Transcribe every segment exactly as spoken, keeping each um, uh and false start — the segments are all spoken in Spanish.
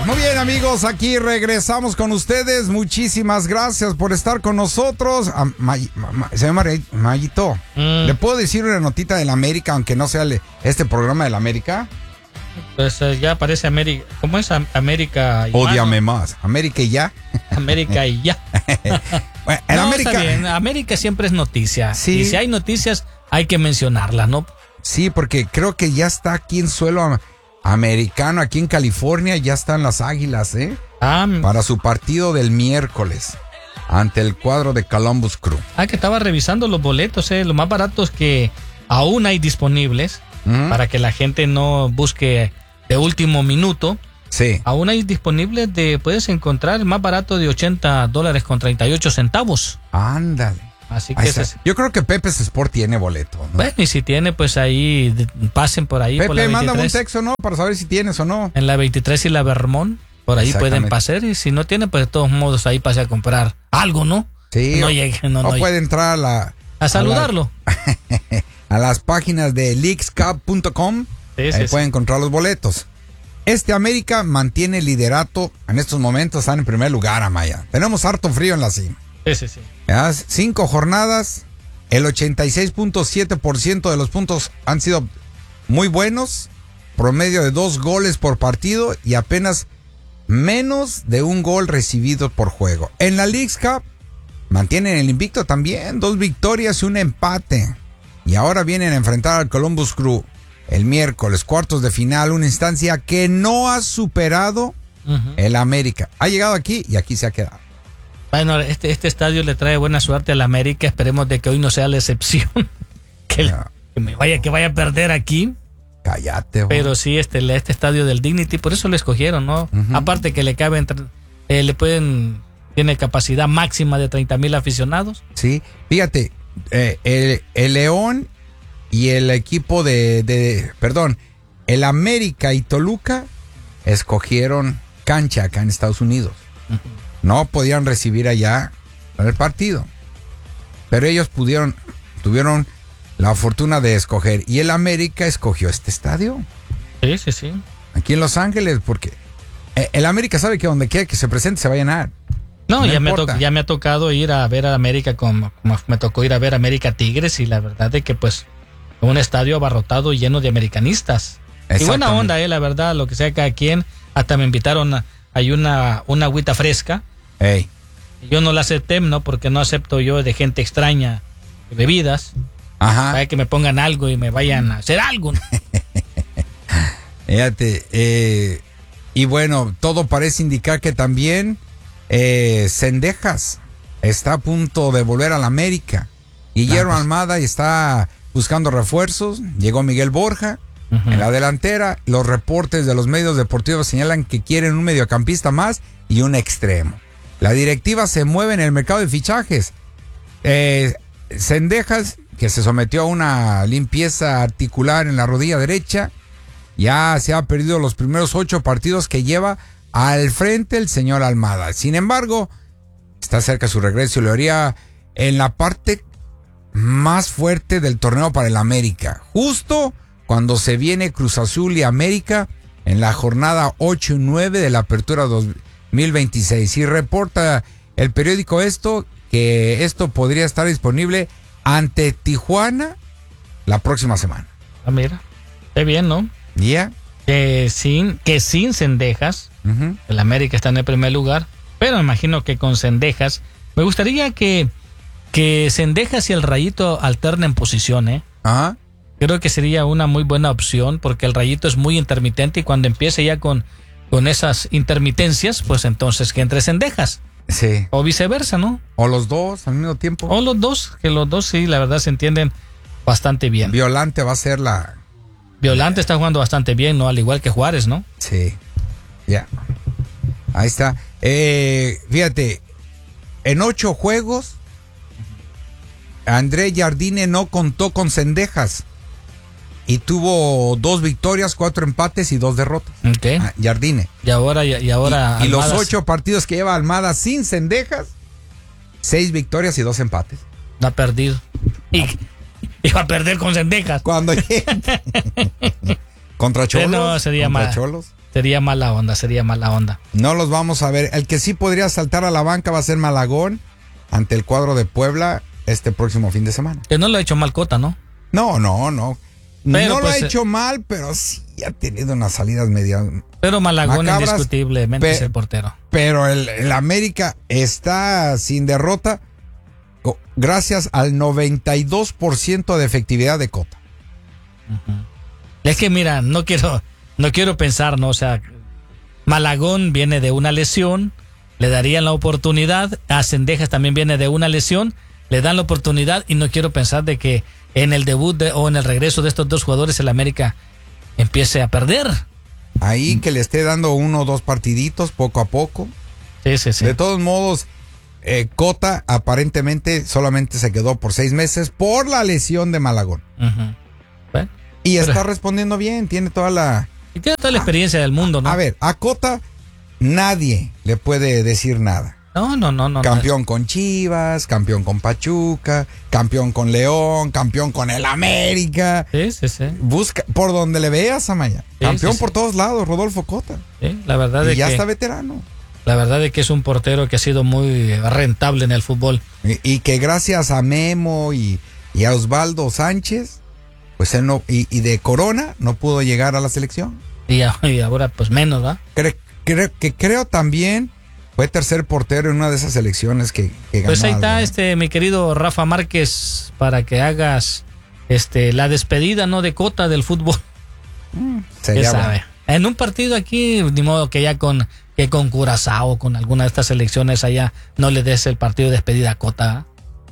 Muy bien, amigos, aquí regresamos con ustedes. Muchísimas gracias por estar con nosotros. Ah, May, ma, se llama Mayito. Mm. ¿Le puedo decir una notita de la América, aunque no sea le, este programa de la América? Pues eh, ya aparece América. ¿Cómo es América? Ódiame más. América y ya. América y ya. Bueno, en no, América. Está bien. América siempre es noticia. Sí. Y si hay noticias, hay que mencionarlas, ¿no? Sí, porque creo que ya está aquí en suelo americano, aquí en California, ya están las Águilas, ¿eh? Ah, para su partido del miércoles ante el cuadro de Columbus Crew. Ah, que estaba revisando los boletos, ¿eh? Los más baratos que aún hay disponibles, ¿Mm? para que la gente no busque de último minuto. Sí. Aún hay disponibles de, puedes encontrar el más barato de ochenta dólares con treinta y ocho centavos. Ándale. Así que ese, yo creo que Pepe's Sport tiene boleto, ¿no? Bueno, y si tiene, pues ahí pasen por ahí. Pepe, por la mándame un texto, ¿no? Para saber si tienes o no. En la veintitrés y la Vermont, por ahí pueden pasar. Y si no tienen, pues de todos modos ahí pase a comprar algo, ¿no? Sí. No o, llegue, no, no no puede entrar a la... A saludarlo. A, la, a las páginas de leagues cup punto com. Sí, ahí sí, pueden sí. encontrar los boletos. Este América mantiene el liderato. En estos momentos están en primer lugar, Amaya. Tenemos harto frío en la cima. Sí, sí, sí. ¿Ya? Cinco jornadas. El ochenta y seis punto siete por ciento de los puntos han sido muy buenos, promedio de dos goles por partido y apenas menos de un gol recibido por juego. En la Leagues Cup mantienen el invicto también, dos victorias y un empate. Y ahora vienen a enfrentar al Columbus Crew el miércoles, cuartos de final, una instancia que no ha superado uh-huh. el América. Ha llegado aquí y aquí se ha quedado. Bueno, este, este estadio le trae buena suerte a la América. Esperemos de que hoy no sea la excepción. que, el, que me vaya, que vaya a perder aquí. Cállate, güey. Pero sí, este, este estadio del Dignity, por eso lo escogieron, ¿no? Uh-huh. Aparte que le caben, eh, le pueden, tiene capacidad máxima de treinta mil aficionados. Sí, fíjate, eh, el, el León y el equipo de, de, perdón, el América y Toluca escogieron cancha acá en Estados Unidos. Uh-huh. No podían recibir allá el partido. Pero ellos pudieron, tuvieron la fortuna de escoger. Y el América escogió este estadio. Sí, sí, sí. Aquí en Los Ángeles, porque el América sabe que donde quiera que se presente se va a llenar. No, no ya, me to- ya me ha tocado ir a ver a América, como, como me tocó ir a ver a América Tigres. Y la verdad es que pues un estadio abarrotado lleno de americanistas. Y buena onda, eh, la verdad, lo que sea cada quien. Hasta me invitaron a, hay una, una agüita fresca. Hey. Yo no la acepté, ¿no? Porque no acepto yo de gente extraña bebidas. Ajá. Para que me pongan algo y me vayan a hacer algo, ¿no? Fíjate, eh, y bueno, todo parece indicar que también eh, Cendejas está a punto de volver a la América. Guillermo ah, pues. Almada está buscando refuerzos. Llegó Miguel Borja uh-huh. en la delantera. Los reportes de los medios deportivos señalan que quieren un mediocampista más y un extremo. La directiva se mueve en el mercado de fichajes. Eh, Cendejas, que se sometió a una limpieza articular en la rodilla derecha, ya se ha perdido los primeros ocho partidos que lleva al frente el señor Almada. Sin embargo, está cerca su regreso y lo haría en la parte más fuerte del torneo para el América. Justo cuando se viene Cruz Azul y América en la jornada ocho y nueve de la apertura dos mil veintiséis. Y reporta el periódico esto, que esto podría estar disponible ante Tijuana la próxima semana. Ah, mira, está bien, ¿no? Ya. Yeah. Que sin, que sin Cendejas, uh-huh. el América está en el primer lugar, pero me imagino que con Cendejas, me gustaría que, que Cendejas y el Rayito alternen posición, ¿eh? Ajá. Creo que sería una muy buena opción, porque el Rayito es muy intermitente y cuando empiece ya con con esas intermitencias, pues entonces que entre Cendejas. Sí. O viceversa, ¿no? O los dos al mismo tiempo. O los dos, que los dos sí, la verdad se entienden bastante bien. Violante va a ser la... Violante está jugando bastante bien, ¿no? Al igual que Juárez, ¿no? Sí. Ya. Yeah. Ahí está. Eh, fíjate, en ocho juegos, André Jardine no contó con Cendejas. Y tuvo dos victorias, cuatro empates y dos derrotas. Okay. Ah, Jardine. Y ahora, y, y ahora. Y, y los ocho partidos que lleva Almada sin Cendejas, seis victorias y dos empates. No ha perdido. Y, y va a perder con Cendejas. Cuando llegue. Contra Cholos. No, sería contra más. Cholos. Sería mala onda, sería mala onda. No los vamos a ver. El que sí podría saltar a la banca va a ser Malagón ante el cuadro de Puebla este próximo fin de semana. Que no lo ha hecho mal Cota, ¿no? No, no, no. Pero, no pues, lo ha hecho mal, pero sí ha tenido unas salidas medias. Pero Malagón macabras, indiscutiblemente pe- es el portero. Pero el, el América está sin derrota oh, gracias al noventa y dos por ciento de efectividad de Cota. Uh-huh. Es que mira, no quiero, no quiero pensar, ¿no? O sea, Malagón viene de una lesión, le darían la oportunidad, a Cendejas también viene de una lesión, le dan la oportunidad y no quiero pensar de que en el debut de, o en el regreso de estos dos jugadores el América empiece a perder. Ahí que le esté dando uno o dos partiditos poco a poco. Sí, sí, sí. De todos modos, eh, Cota aparentemente solamente se quedó por seis meses por la lesión de Malagón. Uh-huh. Bueno, y pero, está respondiendo bien, tiene toda la... Y tiene toda la experiencia a, del mundo, ¿no? A ver, a Cota nadie le puede decir nada. No, no, no, no. Campeón no. con Chivas, campeón con Pachuca, campeón con León, campeón con el América. Sí, sí, sí. Busca por donde le veas, Amaya. Sí, campeón sí, por sí. todos lados, Rodolfo Cota. Sí, la verdad y de ya que, está veterano. La verdad de que es un portero que ha sido muy rentable en el fútbol. Y, y que gracias a Memo y, y a Osvaldo Sánchez, pues él no, y, y de Corona no pudo llegar a la selección. Y, a, y ahora pues menos, ¿va? Cre, cre, que creo también fue tercer portero en una de esas elecciones que, que ganó. Pues ahí está, algo, ¿no? este, mi querido Rafa Márquez, para que hagas este la despedida, ¿no? De Cota del fútbol. Mm, ¿Qué sabe? En un partido aquí, ni modo que ya con que con Curazao o con alguna de estas selecciones allá no le des el partido de despedida a Cota.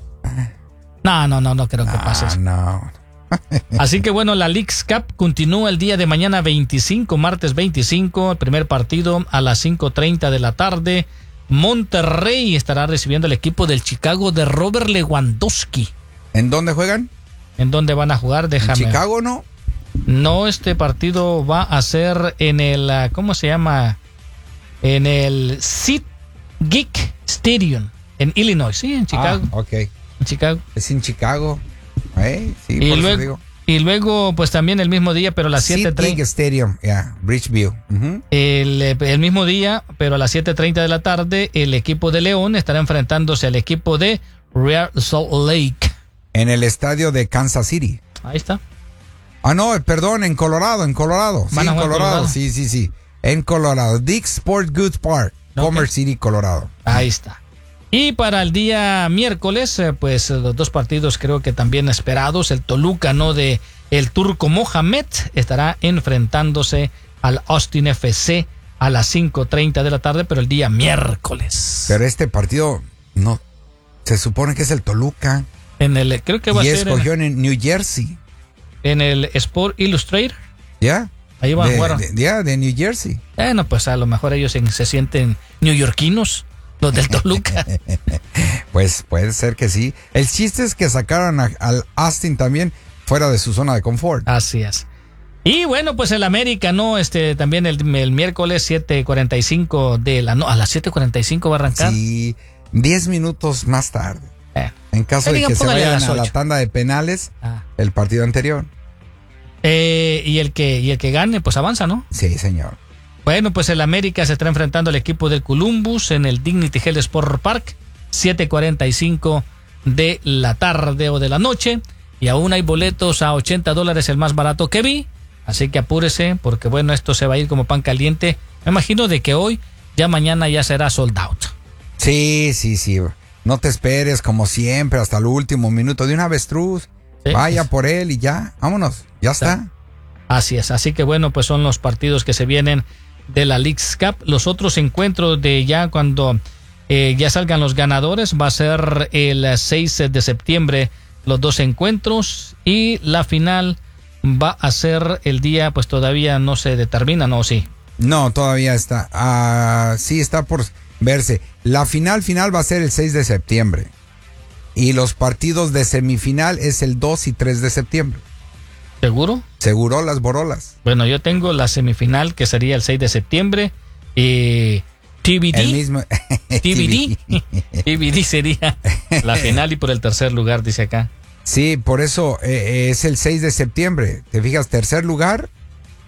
No, no, no, no creo que ah, pase eso. No. Así que bueno, la Leagues Cup continúa el día de mañana veinticinco, martes veinticinco, el primer partido a las cinco treinta de la tarde. Monterrey estará recibiendo el equipo del Chicago de Robert Lewandowski. ¿En dónde juegan? ¿En dónde van a jugar? Déjame. ¿En Chicago no? No, este partido va a ser en el, ¿cómo se llama? En el SeatGeek Stadium, en Illinois, sí, en Chicago. Ah, ok. En Chicago. Es en Chicago. ¿Eh? Sí, Y por luego, eso digo. y luego, pues también el mismo día, pero a las siete treinta. Stadium, ya, yeah, Bridgeview. Uh-huh. El, el mismo día, pero a las siete treinta de la tarde, el equipo de León estará enfrentándose al equipo de Real Salt Lake. En el estadio de Kansas City. Ahí está. Ah, no, perdón, en Colorado, en Colorado. Sí, ¿Van a en jugar Colorado. Colorado? Sí, sí, sí. En Colorado. Dick's Sport Goods Park, Okay. Commerce City, Colorado. Ahí está. Y para el día miércoles, eh, pues los dos partidos creo que también esperados. El Toluca, ¿no? De el turco Mohamed estará enfrentándose al Austin F C a las cinco treinta de la tarde, pero el día miércoles. Pero este partido, no, se supone que es el Toluca. En el, creo que va y a ser escogió en, en New Jersey. en el Sport Illustrated. ¿Ya? Ahí van a de, jugar. de, ya, de New Jersey. Bueno, pues a lo mejor ellos en, se sienten neoyorquinos, los del Toluca. Pues puede ser que sí. El chiste es que sacaron a, al Austin también fuera de su zona de confort. Así es. Y bueno, pues el América, ¿no? Este también el, el miércoles siete cuarenta y cinco de la no, a las siete cuarenta y cinco va a arrancar. Sí, diez minutos más tarde. Eh. En caso Eh, de diga, que se póngale a vayan las a la ocho. tanda de penales, Ah. el partido anterior. Eh, y el que y el que gane, pues avanza, ¿no? Sí, señor. Bueno, pues el América se está enfrentando al equipo del Columbus en el Dignity Health Sport Park, siete cuarenta y cinco de la tarde o de la noche. Y aún hay boletos a ochenta dólares, el más barato que vi. Así que apúrese, porque bueno, esto se va a ir como pan caliente. Me imagino de que hoy, ya mañana ya será sold out. Sí, sí, sí. No te esperes como siempre hasta el último minuto de un avestruz. Sí, Vaya pues. por él y ya, vámonos, ya está. Así es, así que bueno, pues son los partidos que se vienen de la Leagues Cup. Los otros encuentros de ya cuando eh, ya salgan los ganadores va a ser el seis de septiembre los dos encuentros y la final va a ser el día, pues todavía no se determina, ¿no? Sí. No, todavía está. Ah, sí, está por verse. La final final va a ser el seis de septiembre. Y los partidos de semifinal es el dos y tres de septiembre. ¿Seguro? Seguro las borolas. Bueno, yo tengo la semifinal que sería el seis de septiembre y T V D. El mismo. T V D. T V D sería la final y por el tercer lugar, dice acá. Sí, por eso eh, es el seis de septiembre. ¿Te fijas? Tercer lugar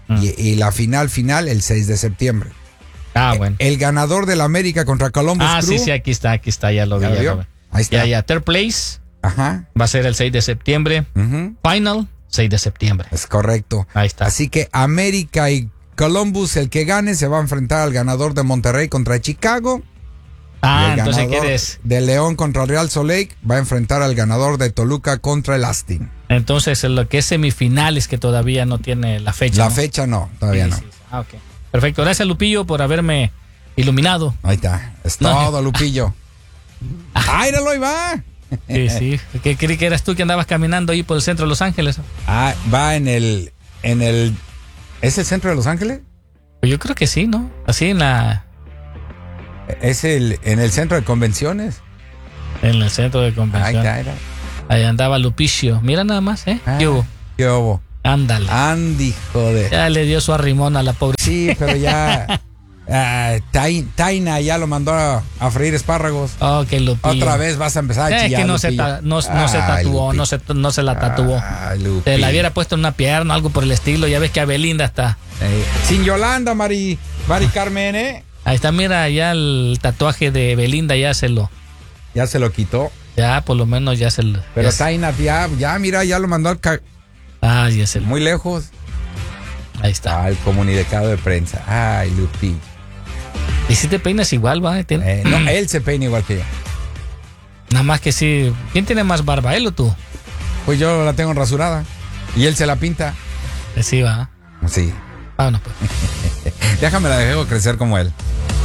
Mm. Y, y la final final el seis de septiembre. Ah, bueno. El ganador del América contra Columbus Ah, Crew. sí, sí, aquí está, aquí está, ya lo vi. ¿Ya Ya lo lo vi. Ahí está. Ya, ya, third place. Ajá. Va a ser el seis de septiembre. Uh-huh. Final, seis de septiembre. Es correcto. Ahí está. Así que América y Columbus, el que gane, se va a enfrentar al ganador de Monterrey contra Chicago. Ah, y el entonces ganador ¿quieres? de León contra Real Salt Lake va a enfrentar al ganador de Toluca contra el Austin. Entonces, en lo que es semifinales, que todavía no tiene la fecha. La ¿no? fecha no, todavía sí, no. Sí, sí. Ah, ok. Perfecto. Gracias, Lupillo, por haberme iluminado. Ahí está. Es No. todo, Lupillo. ¡Ay, no lo va! Sí, sí. ¿Qué creí que eras tú que andabas caminando ahí por el centro de Los Ángeles? Ah, va en el, en el... ¿Es el centro de Los Ángeles? Pues yo creo que sí, ¿no? Así en la... Es el, en el centro de convenciones. En el centro de Ahí convención. está, era. Ahí andaba Lupicio. Mira nada más, ¿eh? Ah, ¿Qué hubo? ¿Qué hubo? Ándale. Andy, joder. Ya le dio su arrimón a la pobre. Sí, pero ya... Uh, Tain, Taina ya lo mandó a, a freír espárragos. Oh, que Lupillo. Otra vez vas a empezar a Es chillar, que no se, Lupillo. ta- no, no Ay, se tatuó, Lupi. no se, no se la tatuó. Ay, Se Lupillo. la hubiera puesto en una pierna, algo por el estilo. Ya ves que a Belinda está. Eh, sin Yolanda, Mari, Mari Carmen, ¿eh? Ahí está, mira, ya el tatuaje de Belinda ya se lo. Ya se lo quitó. Ya por lo menos ya se lo. Pero ya, Taina, ya, ya, mira, ya lo mandó al ca- ah, ya se lo. muy lejos. Ahí está. Al comunicado de prensa. Ay, Lupi. Y si te peinas igual, va. Tiene- Eh, no, él se peina igual que yo. Nada más que sí. ¿Quién tiene más barba, él o tú? Pues yo la tengo rasurada. Y él se la pinta. Eh, Sí, va. Sí. Vámonos, pues. Déjame la dejo crecer como él.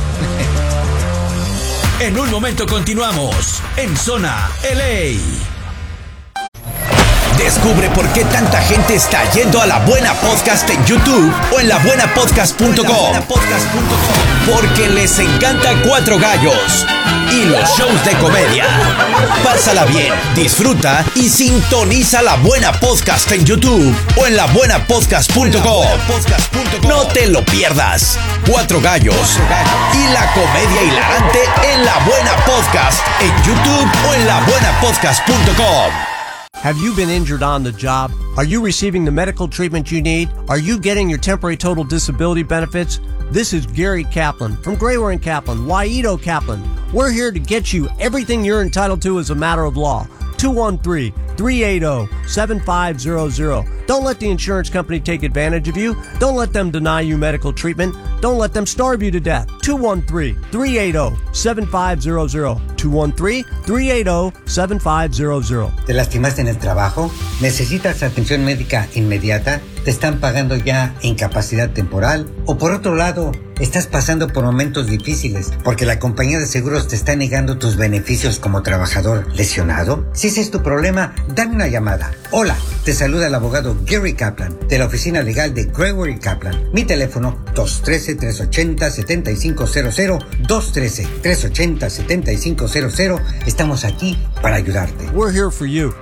En un momento continuamos en Zona L A. Descubre por qué tanta gente está yendo a La Buena Podcast en YouTube o en la buena podcast punto com. Porque les encanta Cuatro Gallos y los shows de comedia. Pásala bien, disfruta y sintoniza La Buena Podcast en YouTube o en la buena podcast punto com. No te lo pierdas. Cuatro Gallos y la comedia hilarante en La Buena Podcast en YouTube o en la buena podcast punto com. Have you been injured on the job? Are you receiving the medical treatment you need? Are you getting your temporary total disability benefits? This is Gary Kaplan from Grayware and Kaplan, Waito Kaplan. We're here to get you everything you're entitled to as a matter of law. two one three, three eight zero, seven five zero zero. Don't let the insurance company take advantage of you. Don't let them deny you medical treatment. Don't let them starve you to death. two one three, three eight zero, seven five zero zero. two one three, three eight zero, seven five zero zero. ¿Te lastimaste en el trabajo? ¿Necesitas atención médica inmediata? ¿Te están pagando ya incapacidad temporal? ¿O por otro lado, estás pasando por momentos difíciles porque la compañía de seguros te está negando tus beneficios como trabajador lesionado? Si ese es tu problema, dame una llamada. Hola, te saluda el abogado Gary Kaplan de la oficina legal de Grayware y Kaplan. Mi teléfono dos uno tres, tres ocho cero, siete cinco cero cero, dos uno tres, tres ocho cero, siete cinco cero cero. Estamos aquí para ayudarte. We're here for you.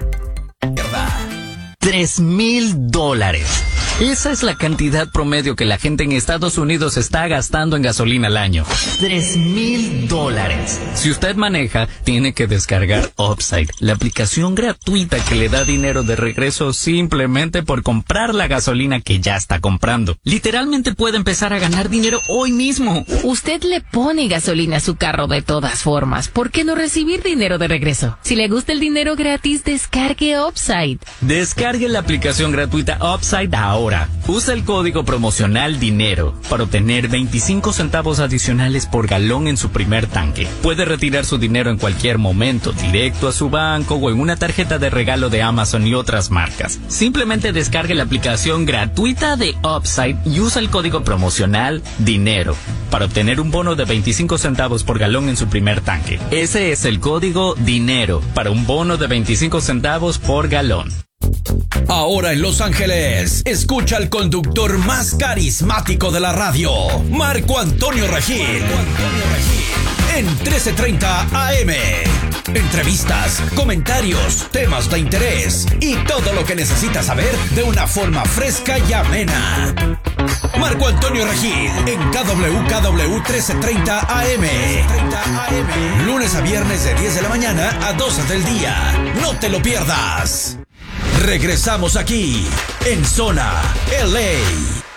Tres mil dólares. Esa es la cantidad promedio que la gente en Estados Unidos está gastando en gasolina al año. Tres mil dólares. Si usted maneja, tiene que descargar Upside, la aplicación gratuita que le da dinero de regreso simplemente por comprar la gasolina que ya está comprando. Literalmente puede empezar a ganar dinero hoy mismo. Usted le pone gasolina a su carro de todas formas. ¿Por qué no recibir dinero de regreso? Si le gusta el dinero gratis, descargue Upside. Descargue la aplicación gratuita Upside ahora. Usa el código promocional DINERO para obtener veinticinco centavos adicionales por galón en su primer tanque. Puede retirar su dinero en cualquier momento, directo a su banco o en una tarjeta de regalo de Amazon y otras marcas. Simplemente descargue la aplicación gratuita de Upside y usa el código promocional DINERO para obtener un bono de veinticinco centavos por galón en su primer tanque. Ese es el código DINERO para un bono de veinticinco centavos por galón. Ahora en Los Ángeles, escucha al conductor más carismático de la radio, Marco Antonio Regil. En trece treinta A M. Entrevistas, comentarios, temas de interés y todo lo que necesitas saber de una forma fresca y amena. Marco Antonio Regil en K W K W trece treinta A M. Lunes a viernes de diez de la mañana a doce del día. No te lo pierdas. Regresamos aquí en Zona L A.